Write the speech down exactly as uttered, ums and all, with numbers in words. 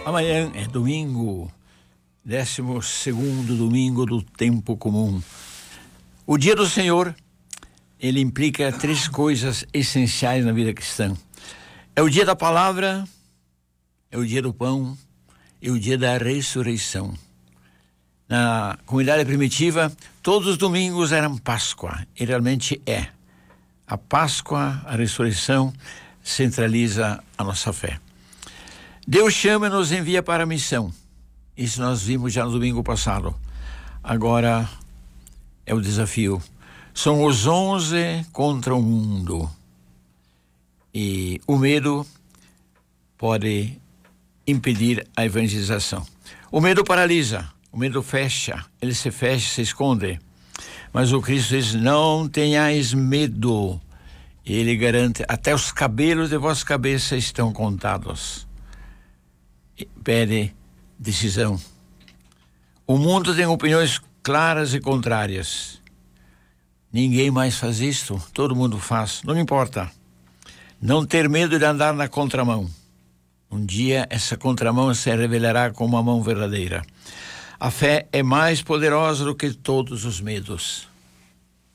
Amanhã é domingo, décimo segundo domingo do tempo comum. O dia do Senhor, ele implica três coisas essenciais na vida cristã. É o dia da palavra, é o dia do pão e o dia da ressurreição. Na comunidade primitiva, todos os domingos eram Páscoa, e realmente é. A Páscoa, a ressurreição, centraliza a nossa fé. Deus chama e nos envia para a missão. Isso nós vimos já no domingo passado. Agora é o desafio. São os onze contra o mundo. E o medo pode impedir a evangelização. O medo paralisa, o medo fecha, ele se fecha, se esconde. Mas o Cristo diz, não tenhais medo. E ele garante, até os cabelos de vossa cabeça estão contados. Pede decisão. O mundo tem opiniões claras e contrárias. Ninguém mais faz isto, todo mundo faz, não me importa. Não ter medo de andar na contramão. Um dia essa contramão se revelará como uma mão verdadeira. A fé é mais poderosa do que todos os medos.